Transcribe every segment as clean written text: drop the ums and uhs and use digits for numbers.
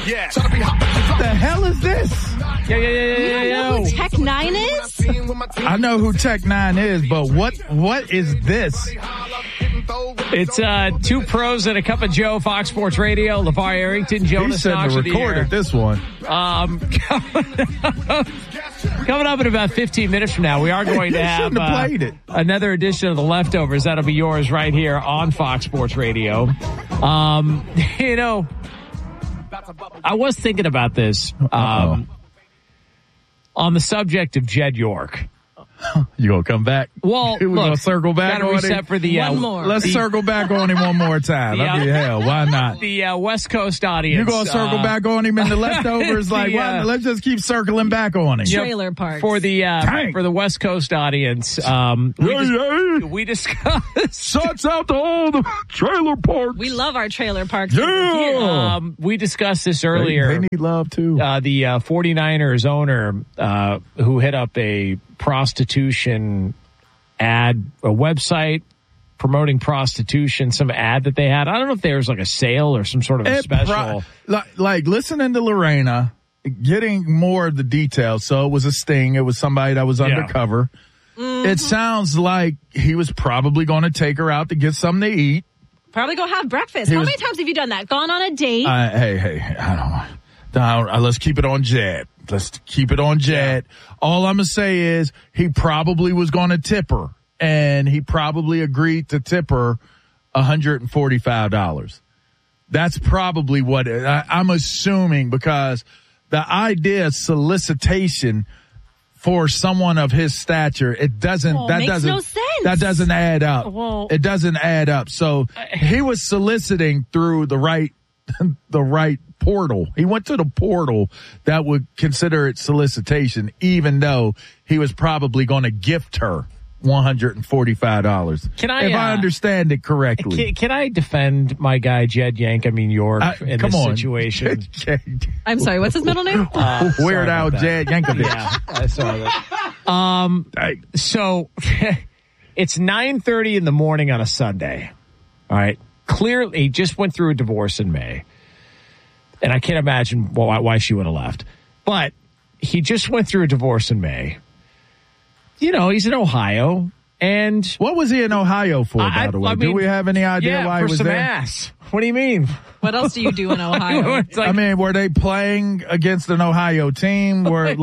Yeah. What the hell is this? You don't know who Tech 9 is? I know who Tech 9 is, but what is this? It's two pros and a cup of Joe, Fox Sports Radio. LeVar Arrington, Jonas Knox. He recorded this one. Coming up in about 15 minutes from now, we are going to have another edition of The Leftovers. That'll be yours right here on Fox Sports Radio. I was thinking about this on the subject of Jed York. You gonna come back? Well, we're gonna circle back on him. For the, one more. Let's circle back on him one more time. Hell, why not? The West Coast audience. You gonna circle back on him in the leftovers? Why not? Let's just keep circling back on him. Trailer parks. For the West Coast audience. We discussed. Shuts out to all the trailer parks. We love our trailer parks. Yeah. We discussed this earlier. They need love too. The 49ers owner who hit up a prostitution ad, a website promoting prostitution, some ad that they had. I don't know if there was like a sale or some sort of a special. Like listening to Lorena, getting more of the details. So it was a sting. It was somebody that was undercover. Mm-hmm. It sounds like he was probably going to take her out to get something to eat. Probably go have breakfast. How many times have you done that? Gone on a date? Hey, I don't know. Let's keep it on Jed. Let's keep it on Jed. Yeah. All I'm going to say is he probably was going to tip her, and he probably agreed to tip her $145. That's probably what I'm assuming, because the idea of solicitation for someone of his stature, it doesn't, makes no sense. That doesn't add up. Well, it doesn't add up. So he was soliciting through the right portal. He went to the portal that would consider it solicitation, even though he was probably going to gift her $145. If I understand it correctly. Can I defend my guy Jed York in this situation? I'm sorry, what's his middle name? Weird Al Jed Yankovic. Yeah, I saw that. So it's 9:30 in the morning on a Sunday. All right. Clearly, he just went through a divorce in May. And I can't imagine why she would have left. But he just went through a divorce in May. You know, he's in Ohio. And what was he in Ohio for, by the way? Do we have any idea why he was there? Ass. What do you mean? What else do you do in Ohio? Were they playing against an Ohio team?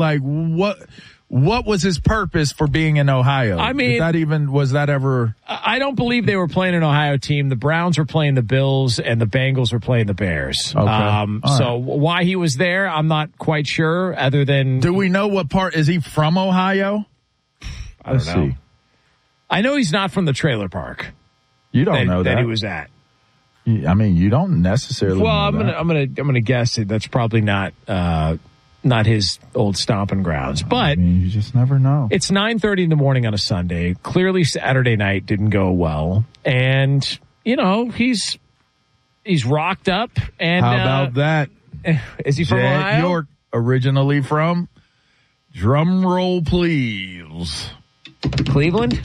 What was his purpose for being in Ohio? Was that ever? I don't believe they were playing an Ohio team. The Browns were playing the Bills and the Bengals were playing the Bears. Okay. So why he was there, I'm not quite sure, other than. Do we know what part? Is he from Ohio? I don't know. I know he's not from the trailer park. You don't know that he was at. I mean, you don't necessarily. Well, I'm gonna guess that's probably not his old stomping grounds, but you just never know. It's 9:30 in the morning on a Sunday. Clearly, Saturday night didn't go well, and he's rocked up. And how about that? Is he from Ohio? York, originally from, drum roll please, Cleveland.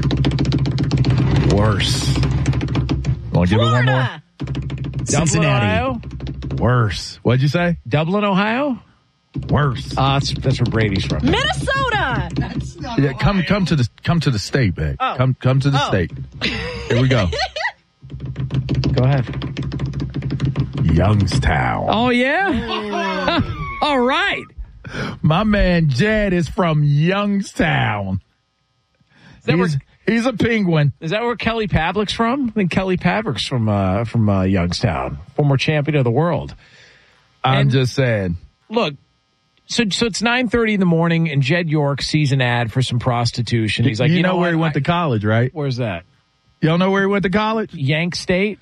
Worse. Want to give it one more? Cincinnati. Ohio? Worse. What'd you say? Dublin, Ohio? Worse. That's where Brady's from. Minnesota. Come to the state, babe. Oh. Come to the state. Here we go. Go ahead. Youngstown. Oh yeah. All right. My man Jed is from Youngstown. He's a Penguin. Is that where Kelly Pavlik's from? I think Kelly Pavlik's from Youngstown, former champion of the world. I'm just saying. Look, so it's 9:30 in the morning, and Jed York sees an ad for some prostitution. He's like, you know where he went to college, right? Where's that? You don't know where he went to college? Yank State.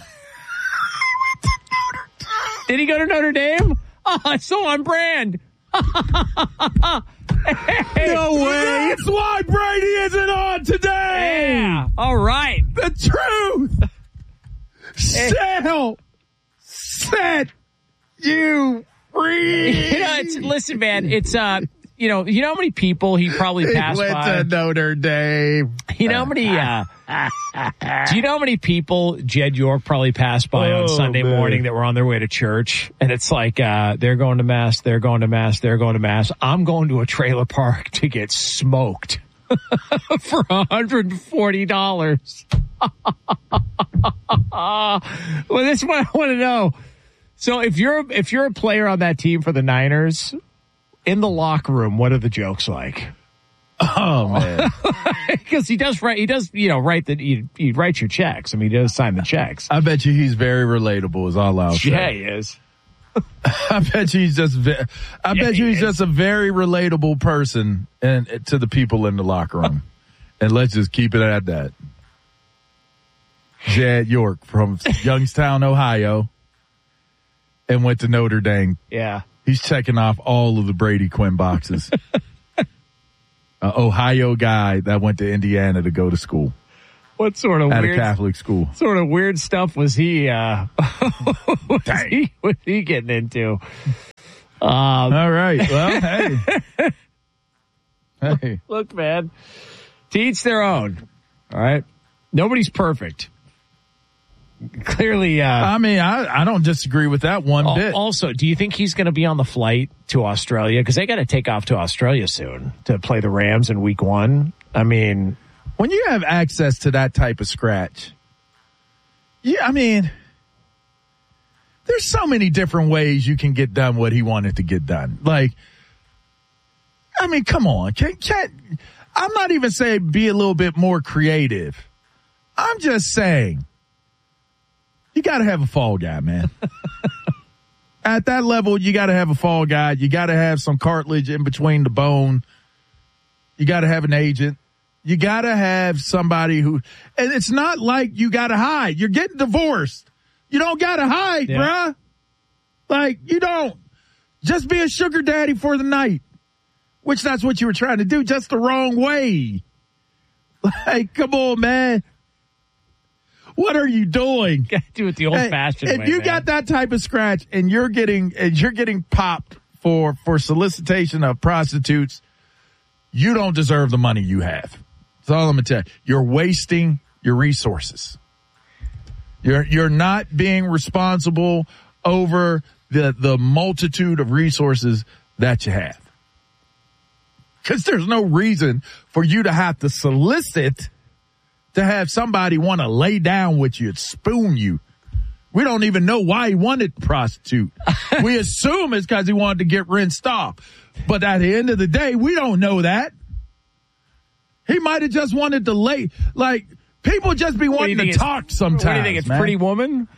Did he go to Notre Dame? Oh, so on brand. No way. That's why Brady isn't on today. Yeah. All right. The truth shall set you free. Listen, man, it's you know how many people he probably passed by? He went to Notre Dame. You know how many Do you know how many people Jed York probably passed by on Sunday morning that were on their way to church? And it's like, they're going to mass, they're going to mass, they're going to mass. I'm going to a trailer park to get smoked for $140. Well, that's what I want to know. So if you're a player on that team for the Niners, in the locker room, what are the jokes like? Oh man, because he does write he writes your checks. I mean, he does sign the checks. I bet you he's very relatable. Is all I'll say. Yeah, he is. I bet you he's just a very relatable person and to the people in the locker room. And let's just keep it at that. Jed York from Youngstown, Ohio, and went to Notre Dame. Yeah, he's checking off all of the Brady Quinn boxes. Ohio guy that went to Indiana to go to school. What sort of at weird, a Catholic school? Sort of weird stuff was he? Was he getting into? All right. Well, hey. Look, man. To each their own. All right. Nobody's perfect. Clearly. I mean, I don't disagree with that one bit. Also, do you think he's going to be on the flight to Australia? Because they got to take off to Australia soon to play the Rams in week 1. I mean, when you have access to that type of scratch, I mean, there's so many different ways you can get done what he wanted to get done. Like, I mean, come on. I'm not even saying be a little bit more creative. I'm just saying, you got to have a fall guy, man. At that level, you got to have a fall guy. You got to have some cartilage in between the bone. You got to have an agent. You got to have somebody who, and it's not like you got to hide. You're getting divorced. You don't got to hide, bruh. Like, you don't. Just be a sugar daddy for the night, which that's what you were trying to do, just the wrong way. Like, come on, man. What are you doing? Got to do it the old-fashioned way. If you got that type of scratch and you're getting popped for solicitation of prostitutes, you don't deserve the money you have. That's all I'm gonna tell you. You're wasting your resources. You're not being responsible over the multitude of resources that you have. Because there's no reason for you to have to solicit to have somebody want to lay down with you and spoon you. We don't even know why he wanted to prostitute. We assume it's because he wanted to get rinsed off. But at the end of the day, we don't know that. He might have just wanted to lay, like, people just be wanting to talk sometimes. What do you think, it's Pretty Woman?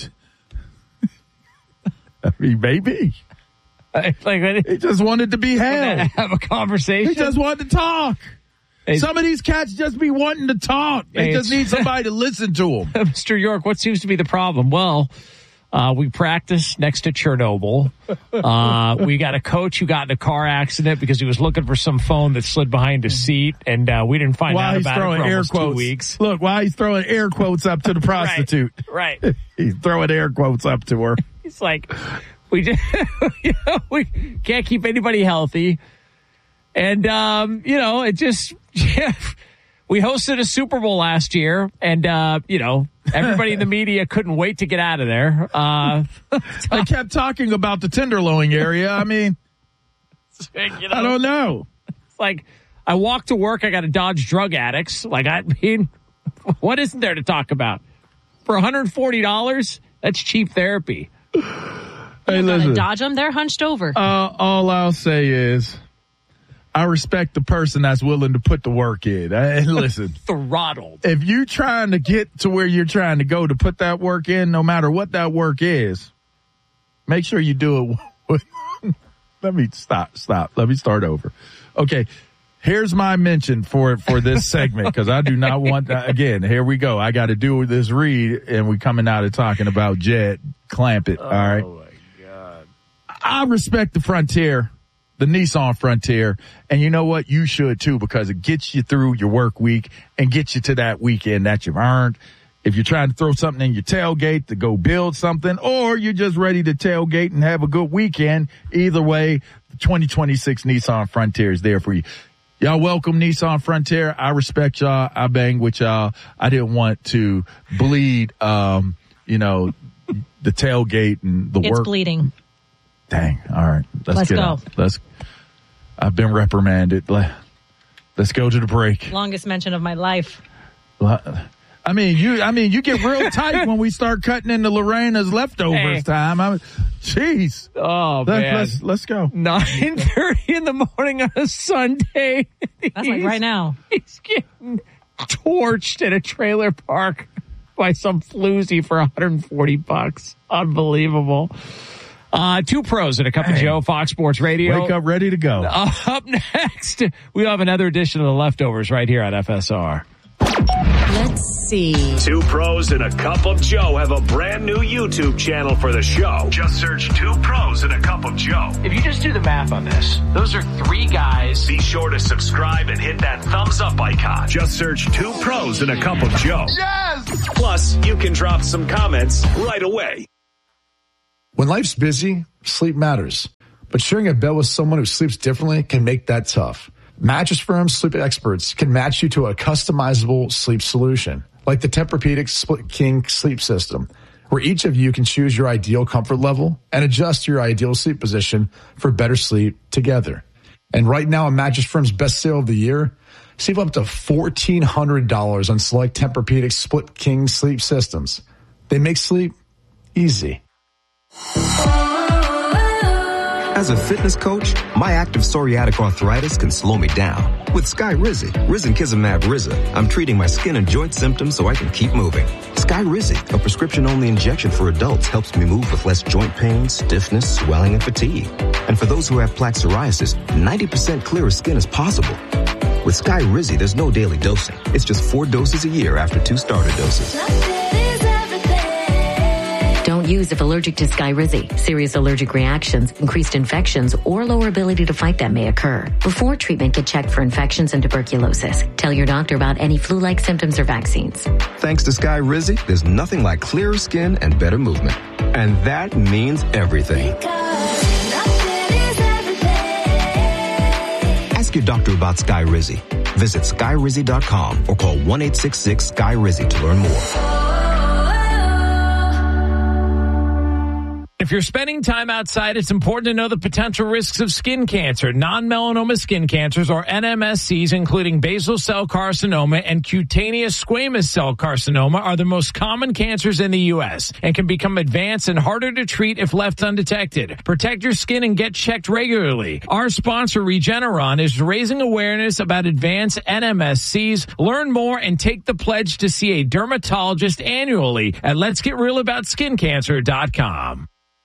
I mean, maybe. He just wanted to be held. Have a conversation. He just wanted to talk. Some of these cats just be wanting to talk. They just need somebody to listen to them. Mr. York, what seems to be the problem? Well, we practiced next to Chernobyl. We got a coach who got in a car accident because he was looking for some phone that slid behind his seat, and we didn't find out about it for almost 2 weeks. Look, while he's throwing air quotes up to the prostitute. Right. He's throwing air quotes up to her. He's like, we can't keep anybody healthy. And, it just, we hosted a Super Bowl last year, and, everybody in the media couldn't wait to get out of there. I kept talking about the Tenderloin area. I mean, I don't know. It's like, I walk to work, I got to dodge drug addicts. Like, I mean, what isn't there to talk about? For $140, that's cheap therapy. Hey, listen, dodge them, they're hunched over. All I'll say is, I respect the person that's willing to put the work in. And listen, throttled. If you trying to get to where you're trying to go to put that work in, no matter what that work is, make sure you do it. Let me stop. Let me start over. Okay. Here's my mention for this segment, because I do not want that. Again, here we go. I got to do this read, and we coming out of talking about Jed Clampett. All right. Oh my God. I respect the Frontier. The Nissan Frontier. And you know what? You should too, because it gets you through your work week and gets you to that weekend that you've earned. If you're trying to throw something in your tailgate to go build something, or you're just ready to tailgate and have a good weekend, either way, the 2026 Nissan Frontier is there for you. Y'all welcome Nissan Frontier. I respect y'all. I bang with y'all. I didn't want to bleed, the tailgate and the work. It's bleeding. Dang. All right. Let's get go. out. I've been reprimanded. Let's go to the break. Longest mention of my life. I mean, you get real tight when we start cutting into Lorena's leftovers time. Jeez. Oh, man. Let's go. 9:30 in the morning on a Sunday. That's like right now. He's getting torched at a trailer park by some floozy for $140. Unbelievable. Two pros and a cup of Joe, Fox Sports Radio. Wake up ready to go. Up next, we have another edition of the Leftovers right here on FSR. Let's see. Two pros and a cup of Joe have a brand new YouTube channel for the show. Just search Two Pros and a Cup of Joe. If you just do the math on this, those are three guys. Be sure to subscribe and hit that thumbs up icon. Just search Two Pros and a Cup of Joe. Yes! Plus, you can drop some comments right away. When life's busy, sleep matters. But sharing a bed with someone who sleeps differently can make that tough. Mattress Firm sleep experts can match you to a customizable sleep solution, like the Tempur-Pedic Split King sleep system, where each of you can choose your ideal comfort level and adjust your ideal sleep position for better sleep together. And right now, a Mattress Firm's best sale of the year, save up to $1,400 on select Tempur-Pedic Split King sleep systems. They make sleep easy. As a fitness coach, my active psoriatic arthritis can slow me down. With Skyrizi, Risankizumab Riza, I'm treating my skin and joint symptoms so I can keep moving. Skyrizi, a prescription-only injection for adults, helps me move with less joint pain, stiffness, swelling, and fatigue. And for those who have plaque psoriasis, 90% clearer skin is possible. With Skyrizi, there's no daily dosing. It's just 4 doses a year after 2 starter doses. Don't use if allergic to Skyrizi. Serious allergic reactions, increased infections, or lower ability to fight them may occur. Before treatment, get checked for infections and tuberculosis. Tell your doctor about any flu-like symptoms or vaccines. Thanks to Skyrizi, there's nothing like clearer skin and better movement. And that means everything. Ask your doctor about Skyrizi. Visit Skyrizi.com or call 1-866-SKY-RIZI to learn more. If you're spending time outside, it's important to know the potential risks of skin cancer. Non-melanoma skin cancers, or NMSCs, including basal cell carcinoma and cutaneous squamous cell carcinoma, are the most common cancers in the U.S. and can become advanced and harder to treat if left undetected. Protect your skin and get checked regularly. Our sponsor, Regeneron, is raising awareness about advanced NMSCs. Learn more and take the pledge to see a dermatologist annually at letsgetrealaboutSkinCancer.com.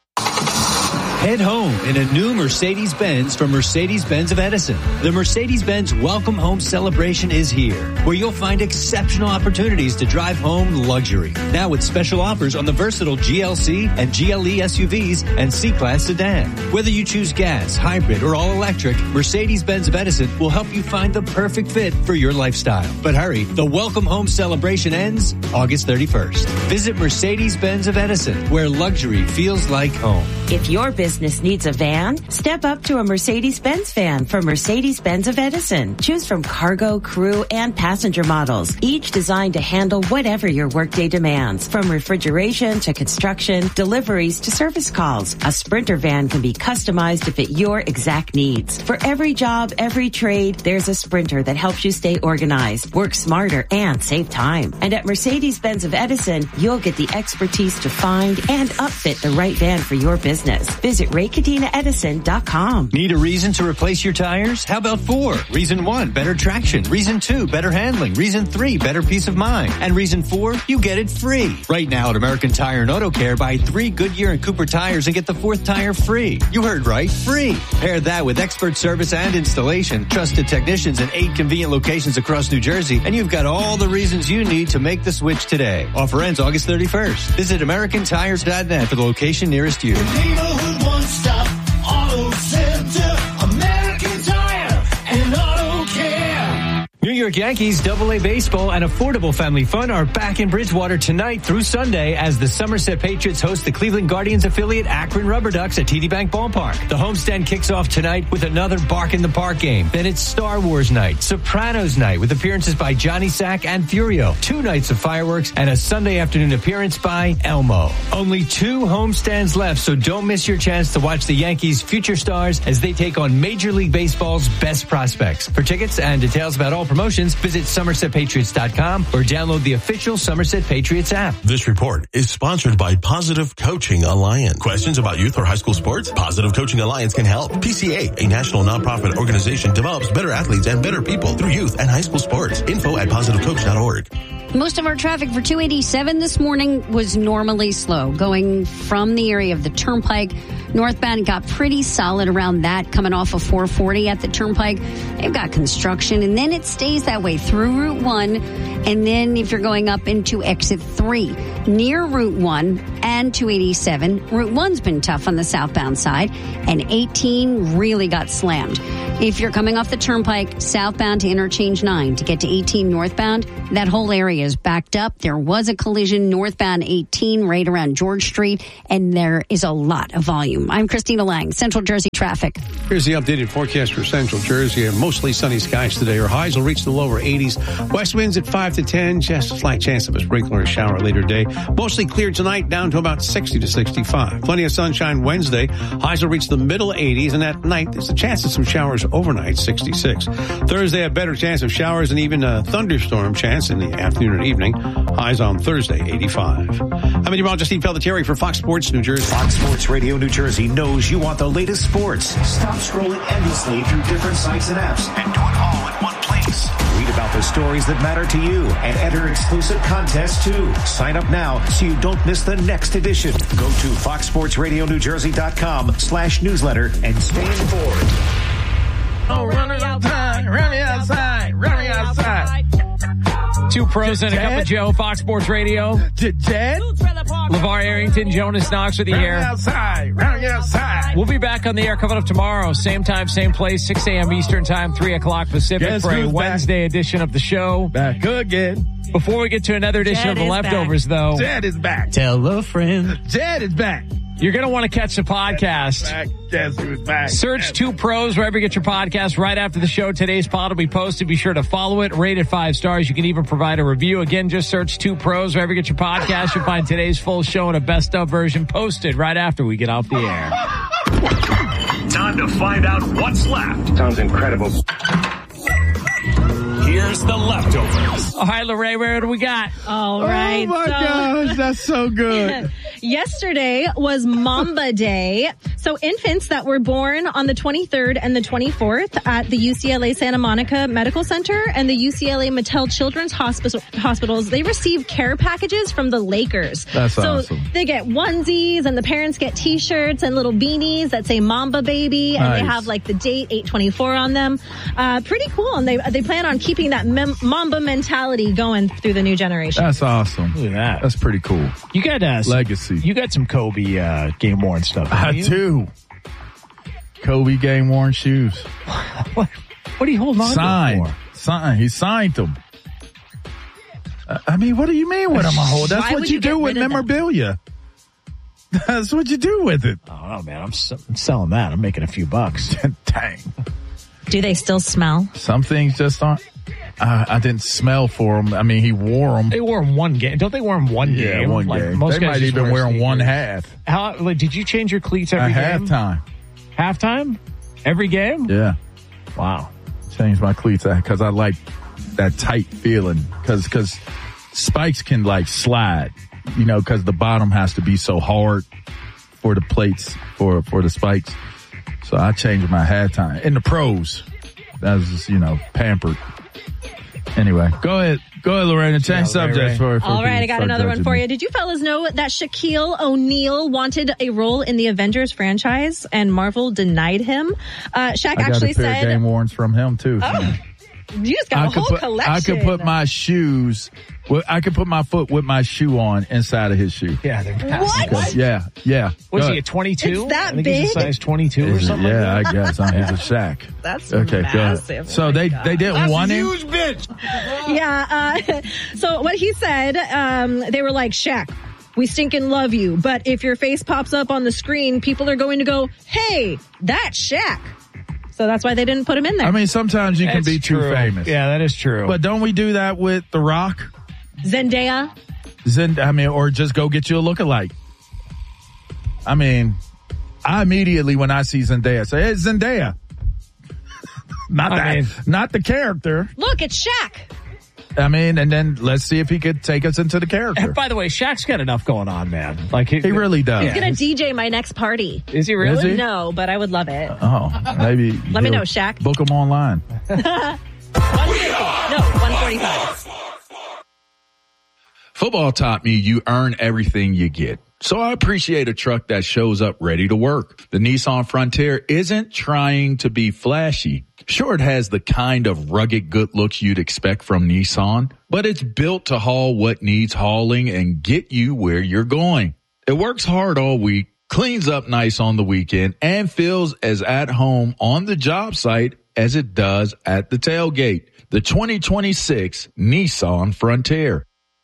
Head home in a new Mercedes-Benz from Mercedes-Benz of Edison. The Mercedes-Benz Welcome Home Celebration is here, where you'll find exceptional opportunities to drive home luxury. Now with special offers on the versatile GLC and GLE SUVs and C-Class sedan. Whether you choose gas, hybrid, or all-electric, Mercedes-Benz of Edison will help you find the perfect fit for your lifestyle. But hurry, the Welcome Home Celebration ends August 31st. Visit Mercedes-Benz of Edison, where luxury feels like home. If your business needs a van, step up to a Mercedes-Benz van from Mercedes-Benz of Edison. Choose from cargo, crew, and passenger models, each designed to handle whatever your workday demands. From refrigeration to construction, deliveries to service calls, a Sprinter van can be customized to fit your exact needs. For every job, every trade, there's a Sprinter that helps you stay organized, work smarter, and save time. And at Mercedes-Benz of Edison, you'll get the expertise to find and upfit the right van for your business. Visit RayCatinaEdison.com. Need a reason to replace your tires? How about 4? Reason 1, better traction. Reason 2, better handling. Reason 3, better peace of mind. And reason 4, you get it free. Right now at American Tire and Auto Care, buy 3 Goodyear and Cooper tires and get the 4th tire free. You heard right, free. Pair that with expert service and installation, trusted technicians in 8 convenient locations across New Jersey, and you've got all the reasons you need to make the switch today. Offer ends August 31st. Visit AmericanTires.net for the location nearest you. Neighborhood one-stop auto center, American Tire and Auto Care. New Year's York Yankees AA Baseball and affordable family fun are back in Bridgewater tonight through Sunday as the Somerset Patriots host the Cleveland Guardians affiliate Akron Rubber Ducks at TD Bank Ballpark. The homestand kicks off tonight with another Bark in the Park game. Then it's Star Wars night, Sopranos night with appearances by Johnny Sack and Furio, 2 nights of fireworks, and a Sunday afternoon appearance by Elmo. Only 2 homestands left, so don't miss your chance to watch the Yankees' future stars as they take on Major League Baseball's best prospects. For tickets and details about all promotions, visit SomersetPatriots.com or download the official Somerset Patriots app. This report is sponsored by Positive Coaching Alliance. Questions about youth or high school sports? Positive Coaching Alliance can help. PCA, a national nonprofit organization, develops better athletes and better people through youth and high school sports. Info at positivecoach.org. Most of our traffic for 287 this morning was normally slow. Going from the area of the Turnpike, northbound got pretty solid around that, coming off of 440 at the Turnpike. They've got construction, and then it stays that way through Route 1, and then if you're going up into Exit 3, near Route 1 and 287, Route 1's been tough on the southbound side, and 18 really got slammed. If you're coming off the Turnpike, southbound to Interchange 9 to get to 18 northbound, that whole area is backed up. There was a collision northbound 18 right around George Street, and there is a lot of volume. I'm Christina Lang, Central Jersey Traffic. Here's the updated forecast for Central Jersey. Mostly sunny skies today. Our highs will reach the lower 80s. West winds at 5 to 10. Just a slight chance of a sprinkler or shower later today. Mostly clear tonight, down to about 60 to 65. Plenty of sunshine Wednesday. Highs will reach the middle 80s, and at night there's a chance of some showers overnight, 66. Thursday, a better chance of showers and even a thunderstorm chance in the afternoon and evening. Highs on Thursday, 85. I'm meteorologist Steve Pelletieri for Fox Sports New Jersey. Fox Sports Radio New Jersey knows you want the latest sports. Stop scrolling endlessly through different sites and apps and do it all in one place. Read about the stories that matter to you and enter exclusive contests too. Sign up now so you don't miss the next edition. Go to foxsportsradionewjersey.com/newsletter and stay informed. Oh, run me outside, run me outside, run me outside. 2 pros and a cup of Joe, Fox Sports Radio. Jed? LeVar Arrington, Jonas Knox with you here. Run me outside. We'll be back on the air coming up tomorrow. Same time, same place, 6 a.m. Eastern time, 3 o'clock Pacific Guess for a who's Wednesday edition of the show. Back again. Before we get to another edition Jed of The is Leftovers, though. Jed is back. Tell a friend. Jed is back. You're going to want to catch the podcast. Guess who's back? Search 2 Pros wherever you get your podcast right after the show. Today's pod will be posted. Be sure to follow it. Rate it 5 stars. You can even provide a review. Again, just search 2 Pros wherever you get your podcast. You'll find today's full show and a best of version posted right after we get off the air. Time to find out what's left. Sounds incredible. Here's the leftovers. All right, Lorraine, where do we got? All right. Oh my gosh, that's so good. Yesterday was Mamba Day. So infants that were born on the 23rd and the 24th at the UCLA Santa Monica Medical Center and the UCLA Mattel Children's Hospitals, they receive care packages from the Lakers. That's awesome. They get onesies and the parents get t-shirts and little beanies that say Mamba Baby, and they have like the date 8/24 on them. Pretty cool. And they plan on keeping that Mamba mentality going through the new generation. That's awesome. Look at that. That's pretty cool. You got legacy. You got some Kobe game worn stuff. I do. Kobe game worn shoes. What are you holding on to for? Signed. He signed them. I mean, what do you mean? What am I holding? That's what you do with memorabilia. That's what you do with it. I don't know, man. I'm selling that. I'm making a few bucks. Dang. Do they still smell? Some things just aren't. I didn't smell for them. I mean, he wore them. They wore them one game. Don't they wear them one game? Yeah, one game. Most they might even wear them one half. Did you change your cleats every game? Halftime. Halftime? Every game? Yeah. Wow. Changed my cleats because I like that tight feeling. Because spikes can like slide, because the bottom has to be so hard for the plates, for the spikes. So I changed my halftime. In the pros, that was just, pampered. Anyway, go ahead, Lorena. Change subject for all right, I got another one for you. Did you fellas know that Shaquille O'Neal wanted a role in the Avengers franchise and Marvel denied him? Shaq actually said, I got a pair of game warrants from him too. Oh. You just got a whole collection. I could put my shoes. Well, I could put my foot with my shoe on inside of his shoe. Yeah, they're What? Okay. Yeah. Was he a 22? It's that I think big? He's a size 22 or something. Yeah, like that. I guess. He's a Shaq. That's okay. massive. Go ahead. So they didn't want him. Huge bitch. Yeah. So what he said, they were like, Shaq, we stinking love you, but if your face pops up on the screen, people are going to go, hey, that's Shaq. So that's why they didn't put him in there. I mean, sometimes you can be too famous. Yeah, that is true. But don't we do that with The Rock? Zendaya? Or just go get you a lookalike. I mean, I immediately, when I see Zendaya, say, hey, Zendaya. Not the character. Look, it's Shaq. I mean, and then let's see if he could take us into the character. By the way, Shaq's got enough going on, man. Like he really does. He's going to DJ my next party. Is he really? Is he? No, but I would love it. Oh, maybe. Let me know, Shaq. Book him online. 145. Football taught me you earn everything you get. So I appreciate a truck that shows up ready to work. The Nissan Frontier isn't trying to be flashy. Sure, it has the kind of rugged good looks you'd expect from Nissan, but it's built to haul what needs hauling and get you where you're going. It works hard all week, cleans up nice on the weekend, and feels as at home on the job site as it does at the tailgate. The 2026 Nissan Frontier.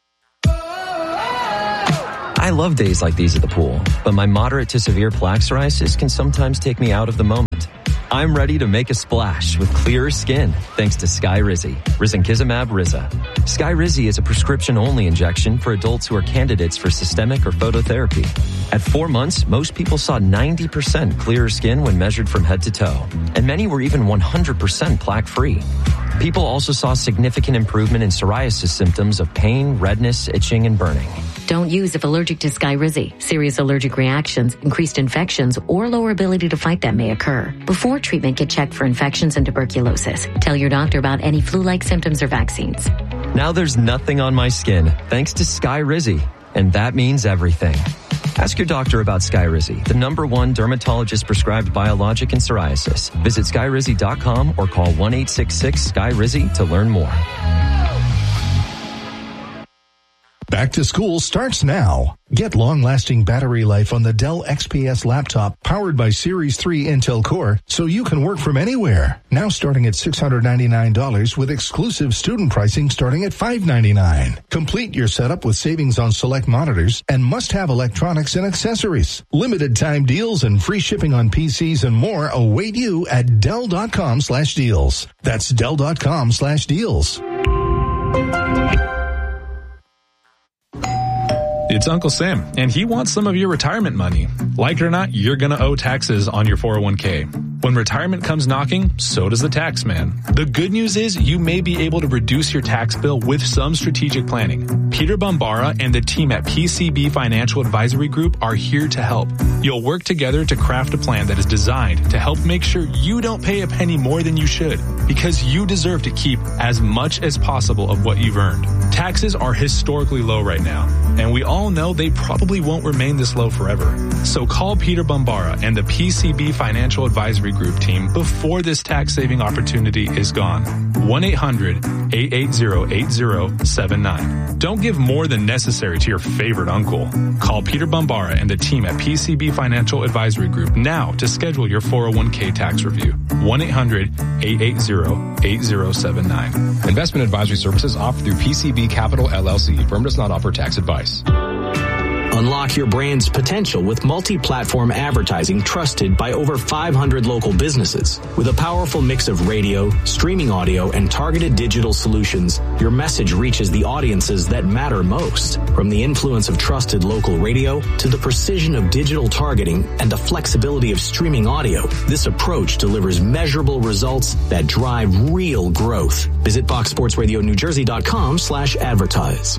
I love days like these at the pool, but my moderate to severe plaque psoriasis can sometimes take me out of the moment. I'm ready to make a splash with clearer skin thanks to Skyrizi, risankizumab Riza. Skyrizi is a prescription-only injection for adults who are candidates for systemic or phototherapy. At 4 months, most people saw 90% clearer skin when measured from head to toe, and many were even 100% plaque-free. People also saw significant improvement in psoriasis symptoms of pain, redness, itching, and burning. Don't use if allergic to Skyrizi. Serious allergic reactions, increased infections, or lower ability to fight them may occur. Before treatment, get checked for infections and tuberculosis. Tell your doctor about any flu-like symptoms or vaccines. Now there's nothing on my skin thanks to Skyrizi, and that means everything. Ask your doctor about Skyrizi, the #1 dermatologist prescribed biologic in psoriasis. Visit Skyrizi.com or call 1-866-SKY-RIZI to learn more. Back to school starts now. Get long-lasting battery life on the Dell XPS laptop powered by Series 3 Intel Core so you can work from anywhere. Now starting at $699 with exclusive student pricing starting at $599. Complete your setup with savings on select monitors and must-have electronics and accessories. Limited time deals and free shipping on PCs and more await you at Dell.com/deals. That's Dell.com/deals. It's Uncle Sam, and he wants some of your retirement money. Like it or not, you're going to owe taxes on your 401k. When retirement comes knocking, so does the tax man. The good news is you may be able to reduce your tax bill with some strategic planning. Peter Bombara and the team at PCB Financial Advisory Group are here to help. You'll work together to craft a plan that is designed to help make sure you don't pay a penny more than you should, because you deserve to keep as much as possible of what you've earned. Taxes are historically low right now, and we all know they probably won't remain this low forever. So call Peter Bombara and the PCB Financial Advisory Group team before this tax-saving opportunity is gone. 1-800-880-8079. Don't give more than necessary to your favorite uncle. Call Peter Bombara and the team at PCB Financial Advisory Group now to schedule your 401k tax review. 1-800-880-8079. Investment advisory services offered through PCB Capital LLC. Firm does not offer tax advice. Unlock your brand's potential with multi-platform advertising trusted by over 500 local businesses. With a powerful mix of radio, streaming audio, and targeted digital solutions, your message reaches the audiences that matter most. From the influence of trusted local radio to the precision of digital targeting and the flexibility of streaming audio, this approach delivers measurable results that drive real growth. Visit FoxSportsRadioNewJersey.com/advertise.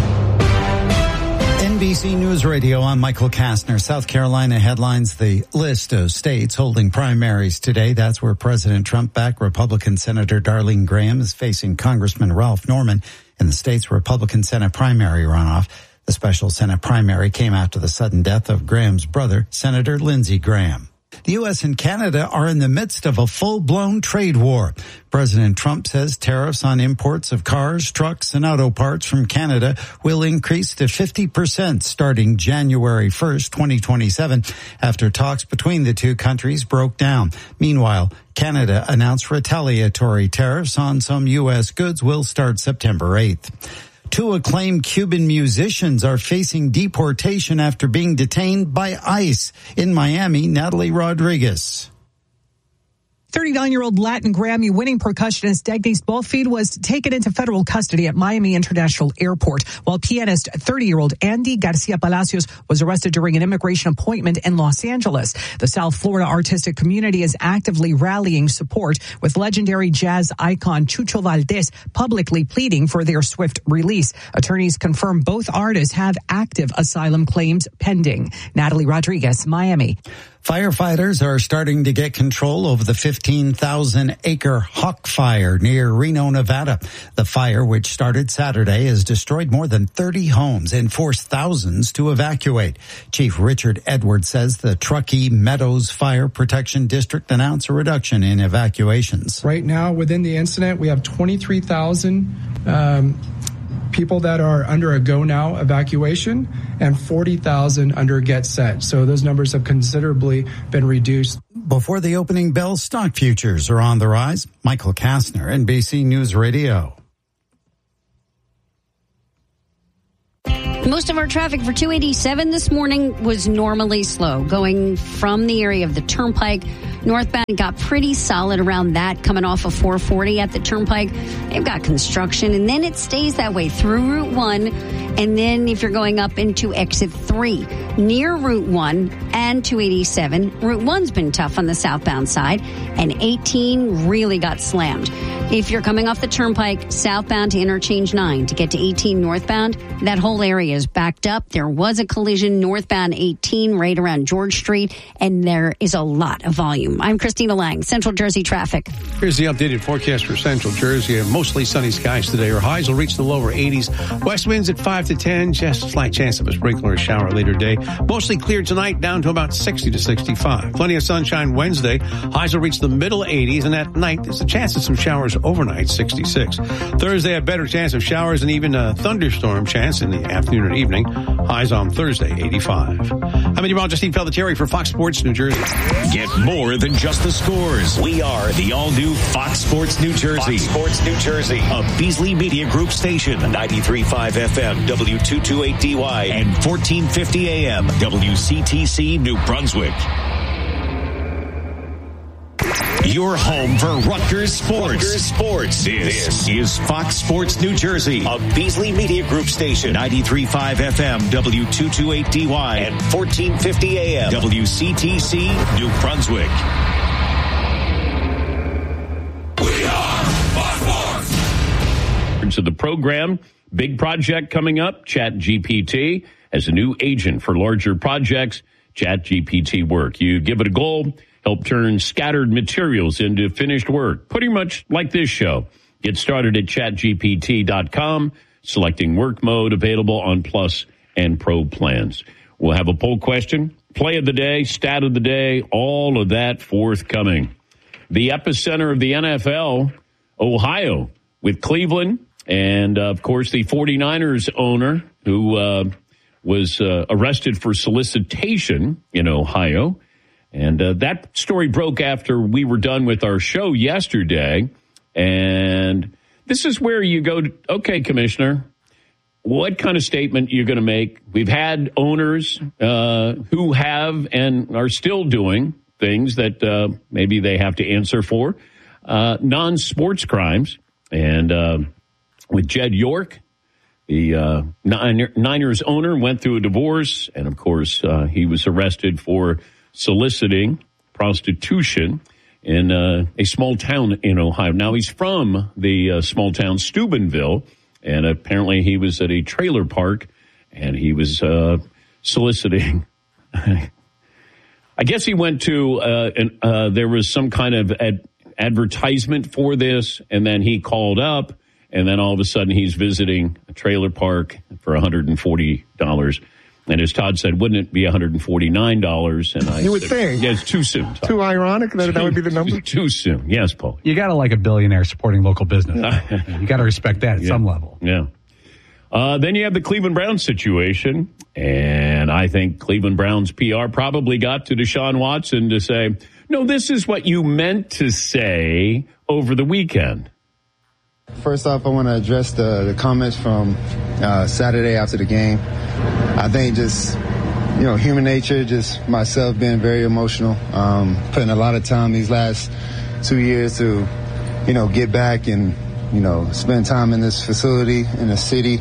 NBC News Radio, I'm Michael Kastner. South Carolina headlines the list of states holding primaries today. That's where President Trump-backed Republican Senator Darlene Graham is facing Congressman Ralph Norman in the state's Republican Senate primary runoff. The special Senate primary came after the sudden death of Graham's brother, Senator Lindsey Graham. The U.S. and Canada are in the midst of a full-blown trade war. President Trump says tariffs on imports of cars, trucks, and auto parts from Canada will increase to 50% starting January 1st, 2027, after talks between the two countries broke down. Meanwhile, Canada announced retaliatory tariffs on some U.S. goods will start September 8th. Two acclaimed Cuban musicians are facing deportation after being detained by ICE in Miami. Natalie Rodriguez. 39-year-old Latin Grammy-winning percussionist Degnis Bofid was taken into federal custody at Miami International Airport, while pianist 30-year-old Andy Garcia Palacios was arrested during an immigration appointment in Los Angeles. The South Florida artistic community is actively rallying support, with legendary jazz icon Chucho Valdés publicly pleading for their swift release. Attorneys confirm both artists have active asylum claims pending. Natalie Rodriguez, Miami. Firefighters are starting to get control over the 15,000-acre Hawk Fire near Reno, Nevada. The fire, which started Saturday, has destroyed more than 30 homes and forced thousands to evacuate. Chief Richard Edwards says the Truckee Meadows Fire Protection District announced a reduction in evacuations. Right now, within the incident, we have 23,000 people that are under a go now evacuation and 40,000 under get set. So those numbers have considerably been reduced. Before the opening bell, stock futures are on the rise. Michael Kastner, NBC News Radio. Most of our traffic for 287 this morning was normally slow, going from the area of the Turnpike. Northbound got pretty solid around that, coming off of 440 at the Turnpike. They've got construction, and then it stays that way through Route 1, and then if you're going up into Exit 3, near Route 1 and 287. Route 1's been tough on the southbound side, and 18 really got slammed. If you're coming off the Turnpike, southbound to Interchange 9 to get to 18 northbound, that whole area is backed up. There was a collision northbound 18 right around George Street, and there is a lot of volume. I'm Christina Lang, Central Jersey traffic. Here's the updated forecast for Central Jersey. Mostly sunny skies today. Our highs will reach the lower 80s. West winds at 5 to 10. Just a slight chance of a sprinkler or shower later today. Mostly clear tonight, down to about 60 to 65. Plenty of sunshine Wednesday. Highs will reach the middle 80s. And at night, there's a chance of some showers overnight, 66. Thursday, a better chance of showers and even a thunderstorm chance in the afternoon and evening. Highs on Thursday, 85. I'm meteorologist Steve Pelletieri for Fox Sports New Jersey. Get more than just the scores. We are the all-new Fox Sports New Jersey. Fox Sports New Jersey, a Beasley Media Group station. 93.5 FM, W228DY, and 1450 AM, WCTC New Brunswick. Your home for Rutgers Sports. This is Fox Sports New Jersey, a Beasley Media Group station. 93.5 FM, W228DY, and 1450 AM, WCTC New Brunswick. We are Fox Sports. To the program, big project coming up. ChatGPT as a new agent for larger projects. ChatGPT work. You give it a goal. Help turn scattered materials into finished work, pretty much like this show. Get started at chatgpt.com, selecting work mode, available on Plus and Pro plans. We'll have a poll question, play of the day, stat of the day, all of that forthcoming. The epicenter of the NFL, Ohio, with Cleveland, and, of course, the 49ers owner who was arrested for solicitation in Ohio. And that story broke after we were done with our show yesterday. And this is where you go, okay, Commissioner, what kind of statement you're going to make? We've had owners who have and are still doing things that maybe they have to answer for, non-sports crimes. And with Jed York, the Niners owner, went through a divorce. And, of course, he was arrested for soliciting prostitution in a small town in Ohio. Now, he's from the small town Steubenville, and apparently he was at a trailer park, and he was soliciting. I guess he went to, there was some kind of advertisement for this, and then he called up, and then all of a sudden he's visiting a trailer park for $140. And as Todd said, wouldn't it be $149? And I You would said, think. Yeah, it's too soon, Todd. Too ironic that would be the number? Too soon. Yes, Paul. You got to like a billionaire supporting local business. You got to respect that at some level. Yeah. Then you have the Cleveland Browns situation. And I think Cleveland Browns PR probably got to Deshaun Watson to say, no, this is what you meant to say over the weekend. First off, I want to address the comments from Saturday after the game. I think just, human nature, just myself being very emotional, putting a lot of time these last 2 years to, get back and, spend time in this facility, in the city.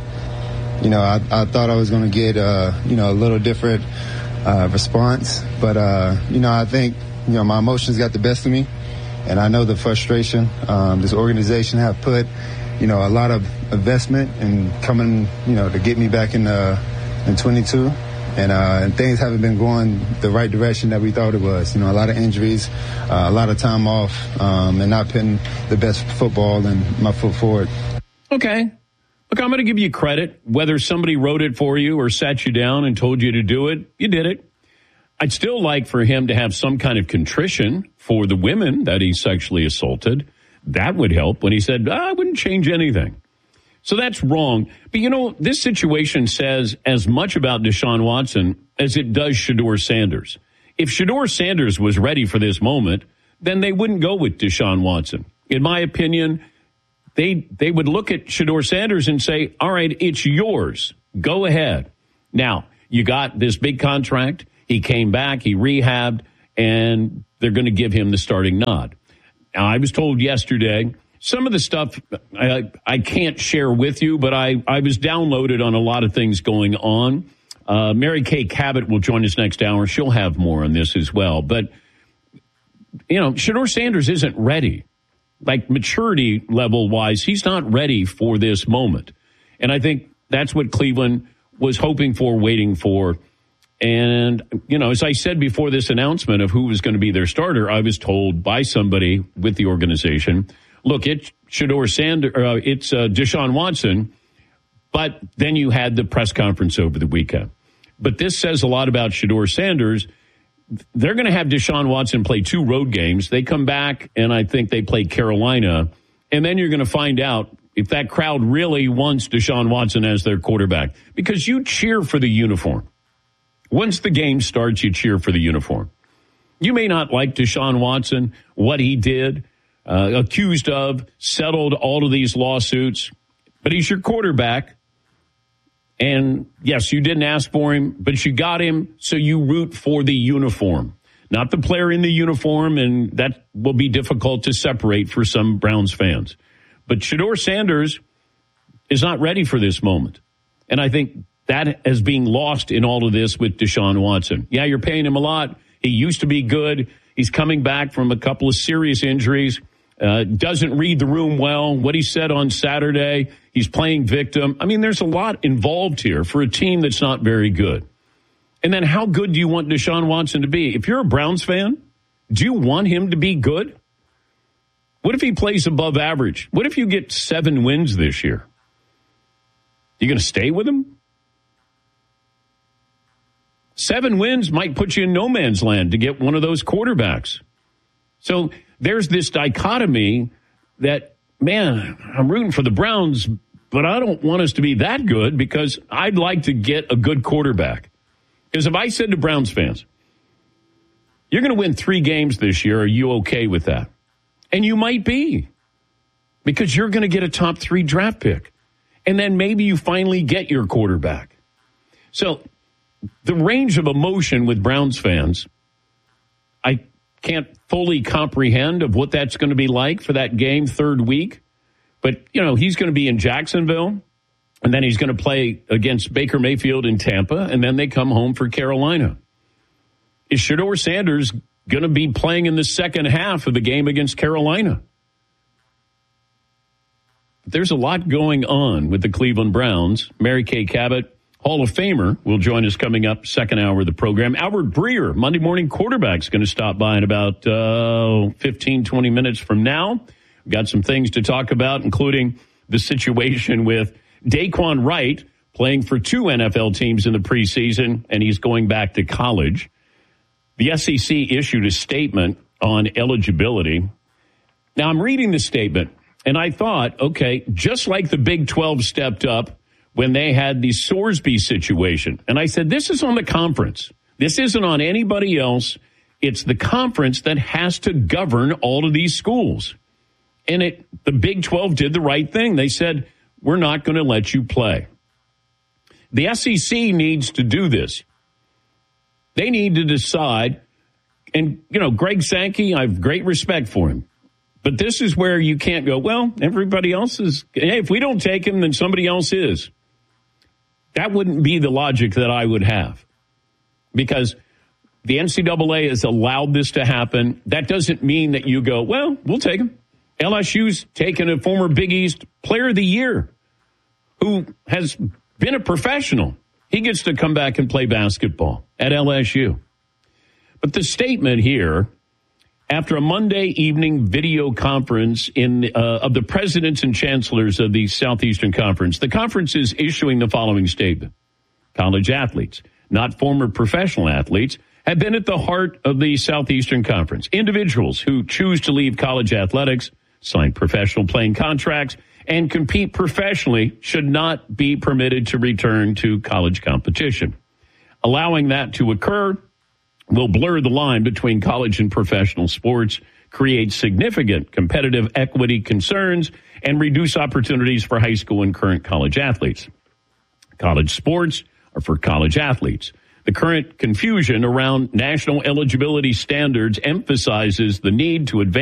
I thought I was going to get, a little different response. But, I think, my emotions got the best of me. And I know the frustration this organization have put, a lot of investment in coming, to get me back in 22. And things haven't been going the right direction that we thought it was. A lot of injuries, a lot of time off, and not putting the best football and my foot forward. Okay. Look, I'm going to give you credit. Whether somebody wrote it for you or sat you down and told you to do it, you did it. I'd still like for him to have some kind of contrition for the women that he sexually assaulted. That would help when he said, I wouldn't change anything. So that's wrong. But, this situation says as much about Deshaun Watson as it does Shedeur Sanders. If Shedeur Sanders was ready for this moment, then they wouldn't go with Deshaun Watson. In my opinion, they would look at Shedeur Sanders and say, all right, it's yours. Go ahead. Now, you got this big contract. He came back, he rehabbed, and they're going to give him the starting nod. Now, I was told yesterday, some of the stuff I can't share with you, but I was downloaded on a lot of things going on. Mary Kay Cabot will join us next hour. She'll have more on this as well. But, Shedeur Sanders isn't ready. Like maturity level-wise, he's not ready for this moment. And I think that's what Cleveland was hoping for, waiting for. And, as I said before this announcement of who was going to be their starter, I was told by somebody with the organization, look, it's it's Deshaun Watson, but then you had the press conference over the weekend. But this says a lot about Shedeur Sanders. They're going to have Deshaun Watson play 2 road games. They come back, and I think they play Carolina. And then you're going to find out if that crowd really wants Deshaun Watson as their quarterback. Because you cheer for the uniform. Once the game starts, you cheer for the uniform. You may not like Deshaun Watson, what he did, accused of, settled all of these lawsuits, but he's your quarterback. And yes, you didn't ask for him, but you got him, so you root for the uniform, not the player in the uniform, and that will be difficult to separate for some Browns fans. But Shedeur Sanders is not ready for this moment. And I think that is being lost in all of this with Deshaun Watson. Yeah, you're paying him a lot. He used to be good. He's coming back from a couple of serious injuries. Doesn't read the room well. What he said on Saturday, he's playing victim. I mean, there's a lot involved here for a team that's not very good. And then how good do you want Deshaun Watson to be? If you're a Browns fan, do you want him to be good? What if he plays above average? What if you get 7 wins this year? You going to stay with him? 7 wins might put you in no man's land to get one of those quarterbacks. So there's this dichotomy that, man, I'm rooting for the Browns, but I don't want us to be that good because I'd like to get a good quarterback. Because if I said to Browns fans, you're going to win 3 games this year, are you okay with that? And you might be, because you're going to get a top 3 draft pick. And then maybe you finally get your quarterback. So the range of emotion with Browns fans, I can't fully comprehend of what that's going to be like for that game 3rd week. But, he's going to be in Jacksonville, and then he's going to play against Baker Mayfield in Tampa, and then they come home for Carolina. Is Shedeur Sanders going to be playing in the second half of the game against Carolina? There's a lot going on with the Cleveland Browns. Mary Kay Cabot, Hall of Famer, will join us coming up second hour of the program. Albert Breer, Monday morning quarterback, is going to stop by in about 15, 20 minutes from now. We've got some things to talk about, including the situation with Daquan Wright playing for 2 NFL teams in the preseason, and he's going back to college. The SEC issued a statement on eligibility. Now, I'm reading the statement, and I thought, okay, just like the Big 12 stepped up when they had the Sorsby situation. And I said, this is on the conference. This isn't on anybody else. It's the conference that has to govern all of these schools. And the Big 12 did the right thing. They said, we're not going to let you play. The SEC needs to do this. They need to decide. And, Greg Sankey, I have great respect for him. But this is where you can't go, well, everybody else is. Hey, if we don't take him, then somebody else is. That wouldn't be the logic that I would have. Because the NCAA has allowed this to happen. That doesn't mean that you go, well, we'll take him. LSU's taken a former Big East Player of the Year who has been a professional. He gets to come back and play basketball at LSU. But the statement here, after a Monday evening video conference of the presidents and chancellors of the Southeastern Conference, the conference is issuing the following statement. College athletes, not former professional athletes, have been at the heart of the Southeastern Conference. Individuals who choose to leave college athletics, sign professional playing contracts, and compete professionally should not be permitted to return to college competition. Allowing that to occur will blur the line between college and professional sports, create significant competitive equity concerns, and reduce opportunities for high school and current college athletes. College sports are for college athletes. The current confusion around national eligibility standards emphasizes the need to advance